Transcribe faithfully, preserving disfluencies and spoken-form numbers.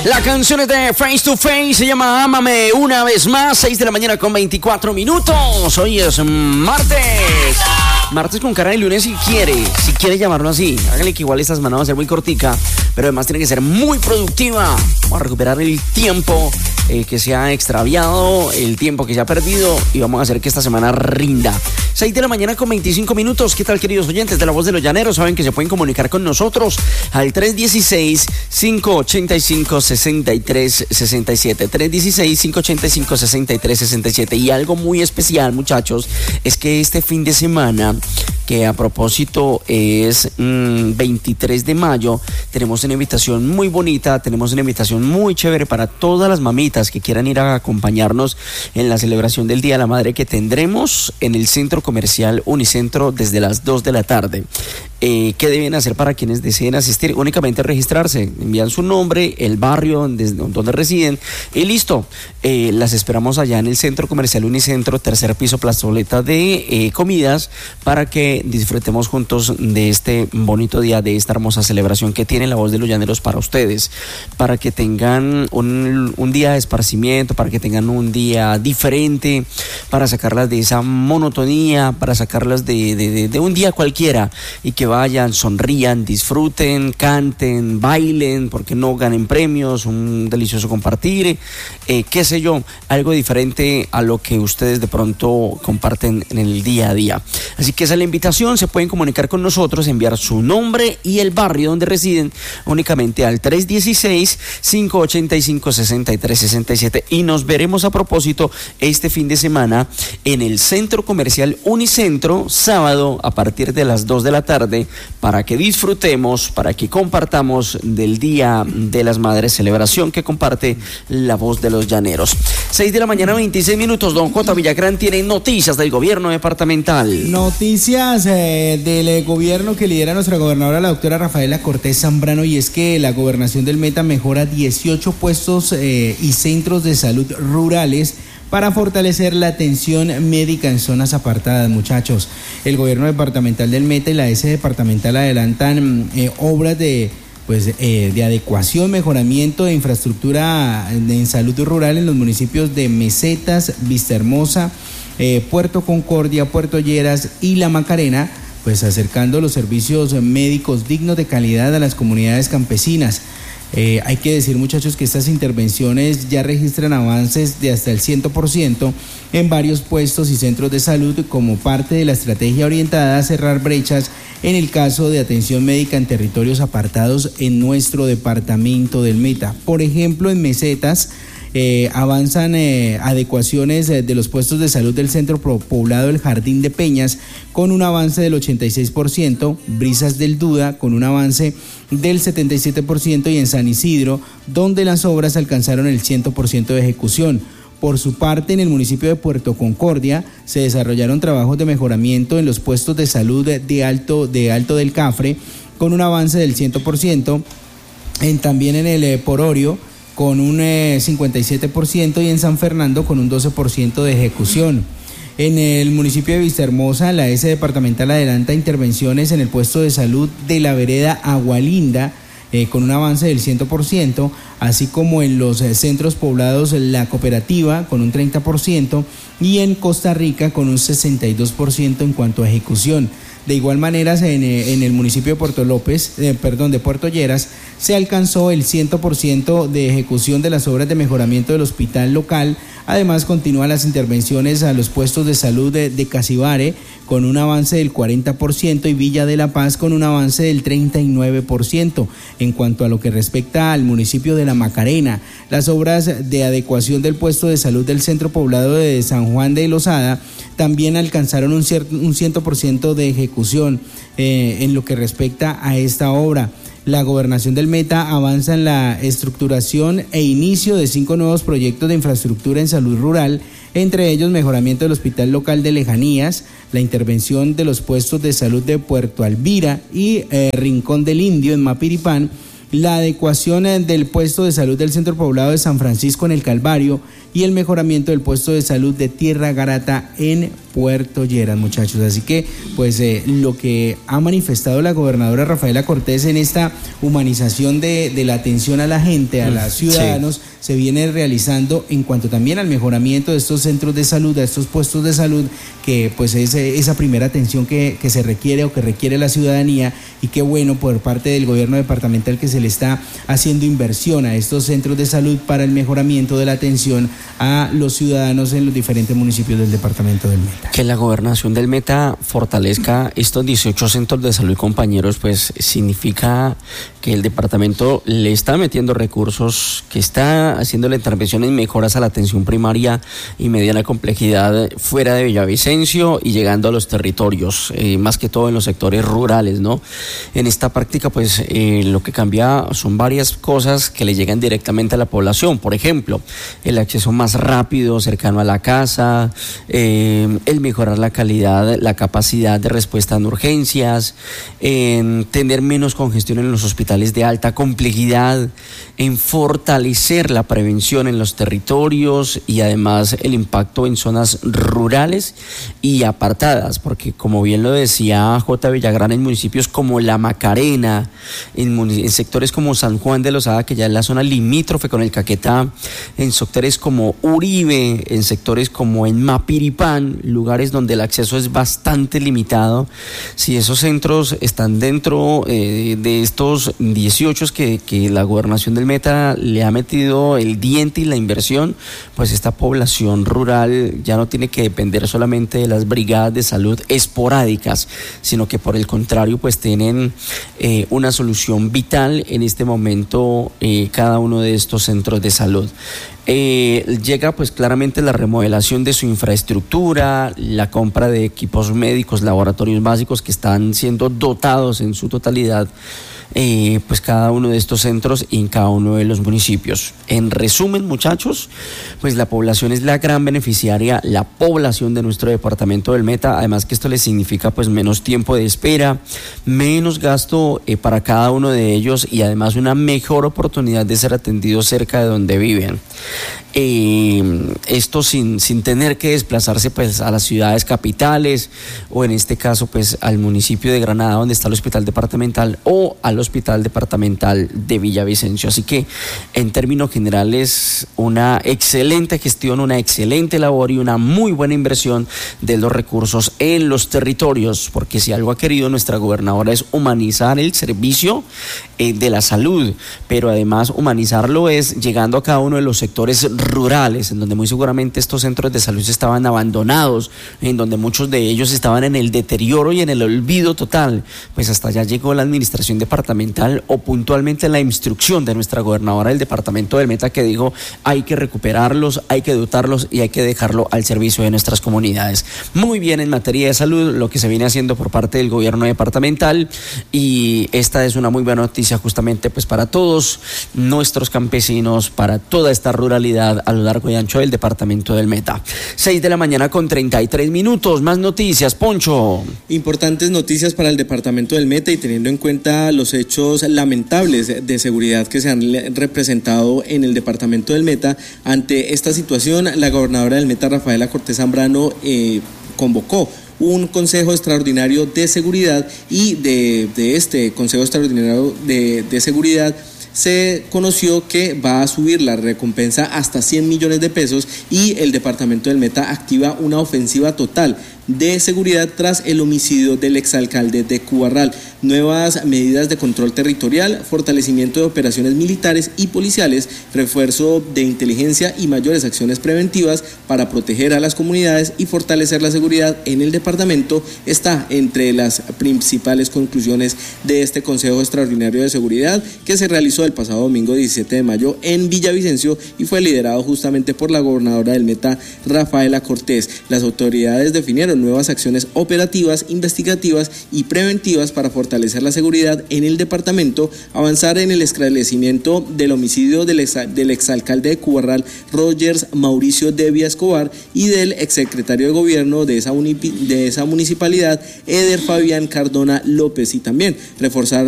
La canción es de Face to Face, se llama Ámame una vez más, seis de la mañana con veinticuatro minutos. Hoy es martes. Martes con cara de lunes si quiere, si quiere llamarlo así. Hágale que igual esta semana va a ser muy cortica, pero además tiene que ser muy productiva. Vamos a recuperar el tiempo eh, que se ha extraviado, el tiempo que se ha perdido y vamos a hacer que esta semana rinda. seis de la mañana con veinticinco minutos. ¿Qué tal, queridos oyentes de La Voz de los Llaneros? Saben que se pueden comunicar con nosotros al tres uno seis, cinco ocho cinco, seis tres seis siete. tres uno seis, cinco ocho cinco, seis tres seis siete. Y algo muy especial, muchachos, es que este fin de semana, que a propósito es mmm, veintitrés de mayo, tenemos una invitación muy bonita, tenemos una invitación muy chévere para todas las mamitas que quieran ir a acompañarnos en la celebración del Día de la Madre que tendremos en el Centro Comercial Unicentro desde las dos de la tarde. Eh, ¿Qué deben hacer para quienes deseen asistir? Únicamente registrarse, envían su nombre, el barrio donde, donde residen y listo. Eh, las esperamos allá en el Centro Comercial Unicentro, tercer piso, plazoleta de eh, comidas, para que disfrutemos juntos de este bonito día, de esta hermosa celebración que tiene La Voz de los Llaneros para ustedes, para que tengan un, un día de esparcimiento, para que tengan un día diferente, para sacarlas de esa monotonía, para sacarlas de, de, de, de un día cualquiera y que vayan, sonrían, disfruten, canten, bailen, porque no ganen premios, un delicioso compartir, eh, qué sé yo, algo diferente a lo que ustedes de pronto comparten en el día a día. Así que esa es la invitación, se pueden comunicar con nosotros, enviar su nombre y el barrio donde residen únicamente al tres uno seis, cinco ocho cinco, seis tres seis siete y nos veremos a propósito este fin de semana en el Centro Comercial Unicentro, sábado a partir de las dos de la tarde, para que disfrutemos, para que compartamos del Día de las Madres, celebración que comparte La Voz de los Llaneros. seis de la mañana, veintiséis minutos. Don J. Villagrán tiene noticias del gobierno departamental. Noticias eh, del eh, gobierno que lidera nuestra gobernadora, la doctora Rafaela Cortés Zambrano, y es que la gobernación del Meta mejora dieciocho puestos eh, y centros de salud rurales para fortalecer la atención médica en zonas apartadas, muchachos. El gobierno departamental del Meta y la S departamental adelantan eh, obras de, pues, eh, de adecuación, mejoramiento de infraestructura de, en salud rural en los municipios de Mesetas, Vistahermosa, eh, Puerto Concordia, Puerto Lleras y La Macarena, pues acercando los servicios médicos dignos de calidad a las comunidades campesinas. Eh, hay que decir, muchachos, que estas intervenciones ya registran avances de hasta el cien por ciento en varios puestos y centros de salud como parte de la estrategia orientada a cerrar brechas en el caso de atención médica en territorios apartados en nuestro departamento del Meta. Por ejemplo, en Mesetas eh, avanzan eh, adecuaciones eh, de los puestos de salud del centro poblado El Jardín de Peñas con un avance del ochenta y seis por ciento, Brisas del Duda con un avance del setenta y siete por ciento y en San Isidro, donde las obras alcanzaron el cien por ciento de ejecución. Por su parte, en el municipio de Puerto Concordia se desarrollaron trabajos de mejoramiento en los puestos de salud de Alto, de Alto del Cafre con un avance del cien por ciento, en, también en el eh, Pororio con un eh, cincuenta y siete por ciento y en San Fernando con un doce por ciento de ejecución. En el municipio de Vistahermosa, la S departamental adelanta intervenciones en el puesto de salud de la vereda Agualinda eh, con un avance del cien por ciento, así como en los eh, centros poblados La Cooperativa con un treinta por ciento y en Costa Rica con un sesenta y dos por ciento en cuanto a ejecución. De igual manera, en, en el municipio de Puerto López, eh, perdón, de Puerto Lleras, se alcanzó el cien por ciento de ejecución de las obras de mejoramiento del hospital local. Además, continúan las intervenciones a los puestos de salud de, de Casibare con un avance del cuarenta por ciento y Villa de la Paz con un avance del treinta y nueve por ciento. En cuanto a lo que respecta al municipio de La Macarena, las obras de adecuación del puesto de salud del centro poblado de San Juan de Lozada también alcanzaron un, cierto, un cien por ciento de ejecución eh, en lo que respecta a esta obra. La gobernación del Meta avanza en la estructuración e inicio de cinco nuevos proyectos de infraestructura en salud rural, entre ellos mejoramiento del hospital local de Lejanías, la intervención de los puestos de salud de Puerto Alvira y eh, Rincón del Indio en Mapiripán, la adecuación del puesto de salud del Centro Poblado de San Francisco en el Calvario y el mejoramiento del puesto de salud de Tierra Garata en Puerto Lleras, muchachos. Así que, pues, eh, lo que ha manifestado la gobernadora Rafaela Cortés en esta humanización de, de la atención a la gente, a mm, los ciudadanos, sí. se viene realizando en cuanto también al mejoramiento de estos centros de salud, de estos puestos de salud, que pues es esa primera atención que, que se requiere o que requiere la ciudadanía, y qué bueno por parte del gobierno departamental que se le está haciendo inversión a estos centros de salud para el mejoramiento de la atención a los ciudadanos en los diferentes municipios del departamento del Meta. Que la gobernación del Meta fortalezca estos dieciocho centros de salud, compañeros, pues significa que el departamento le está metiendo recursos, que está haciendo la intervención en mejoras a la atención primaria y mediana complejidad fuera de Villavicencio y llegando a los territorios, eh, más que todo en los sectores rurales, ¿no? En esta práctica, pues eh, lo que cambia son varias cosas que le llegan directamente a la población. Por ejemplo, el acceso más rápido, cercano a la casa, eh, el mejorar la calidad, la capacidad de respuesta en urgencias, en tener menos congestión en los hospitales de alta complejidad, en fortalecer la prevención en los territorios y además el impacto en zonas rurales y apartadas, porque como bien lo decía J. Villagrán, en municipios como La Macarena, en, en sectores como San Juan de Lozada, que ya es la zona limítrofe con el Caquetá, en sectores como Uribe, en sectores como en Mapiripán, lugares donde el acceso es bastante limitado. Si esos centros están dentro eh, de estos dieciocho que, que la gobernación del Meta le ha metido el diente y la inversión, pues esta población rural ya no tiene que depender solamente de las brigadas de salud esporádicas, sino que por el contrario pues tienen eh, una solución vital en este momento eh, cada uno de estos centros de salud. Eh, llega pues claramente la remodelación de su infraestructura, la compra de equipos médicos, laboratorios básicos que están siendo dotados en su totalidad, eh, pues cada uno de estos centros y en cada uno de los municipios. En resumen, muchachos, pues la población es la gran beneficiaria, la población de nuestro departamento del Meta, además que esto les significa pues menos tiempo de espera, menos gasto eh, para cada uno de ellos y además una mejor oportunidad de ser atendidos cerca de donde viven. Eh, esto sin, sin tener que desplazarse pues a las ciudades capitales o en este caso pues al municipio de Granada donde está el hospital departamental o al hospital departamental de Villavicencio. Así que en términos generales una excelente gestión, una excelente labor y una muy buena inversión de los recursos en los territorios, porque si algo ha querido nuestra gobernadora es humanizar el servicio eh, de la salud, pero además humanizarlo es llegando a cada uno de los sectores rurales, en donde muy seguramente estos centros de salud estaban abandonados, en donde muchos de ellos estaban en el deterioro y en el olvido total. Pues hasta allá llegó la administración departamental o puntualmente la instrucción de nuestra gobernadora del departamento del Meta, que dijo hay que recuperarlos, hay que dotarlos y hay que dejarlo al servicio de nuestras comunidades. Muy bien en materia de salud lo que se viene haciendo por parte del gobierno departamental, y esta es una muy buena noticia justamente pues para todos nuestros campesinos, para toda esta ruralidad a lo largo y ancho del departamento del Meta. seis de la mañana con treinta y tres minutos. Más noticias, Poncho. Importantes noticias para el departamento del Meta, y teniendo en cuenta los hechos lamentables de seguridad que se han representado en el departamento del Meta, ante esta situación la gobernadora del Meta, Rafaela Cortés Zambrano, eh, convocó un consejo extraordinario de seguridad, y de, de este consejo extraordinario de, de seguridad se conoció que va a subir la recompensa hasta cien millones de pesos, y el departamento del Meta activa una ofensiva total de seguridad tras el homicidio del exalcalde de Cubarral. Nuevas medidas de control territorial, fortalecimiento de operaciones militares y policiales, refuerzo de inteligencia y mayores acciones preventivas para proteger a las comunidades y fortalecer la seguridad en el departamento está entre las principales conclusiones de este Consejo Extraordinario de Seguridad, que se realizó el pasado domingo diecisiete de mayo en Villavicencio y fue liderado justamente por la gobernadora del Meta, Rafaela Cortés. Las autoridades definieron nuevas acciones operativas, investigativas y preventivas para fortalecer la seguridad en el departamento, avanzar en el esclarecimiento del homicidio del, ex, del exalcalde de Cubarral, Rogers Mauricio Devia Escobar, y del exsecretario de gobierno de esa, uni, de esa municipalidad, Eder Fabián Cardona López, y también reforzar